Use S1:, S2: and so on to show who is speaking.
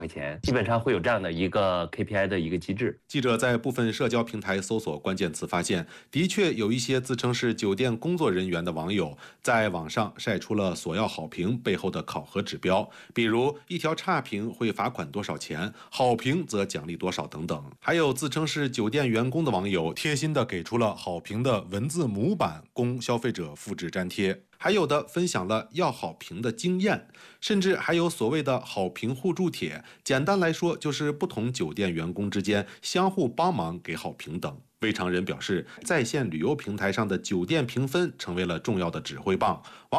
S1: 块钱，基本上会有这样的一个 KPI 的一个机制。
S2: 记者在部分社交平台搜索关键词，发现的确有一些自称是酒店工作人员的网友在网上晒出了索要好评背后的考核指标，比如一条差评会罚款多少钱，好评则奖励多少等等。还有自称是酒店员工的网友贴心的给出了好评的文字模板，供消费者复制粘贴。还有的分享了要好评的经验，甚至还有所谓的好评互助帖。简单来说，就是不同酒店员工之间相互帮忙给好评等。魏常人表示，在线旅游平台上的酒店评分成为了重要的指挥棒。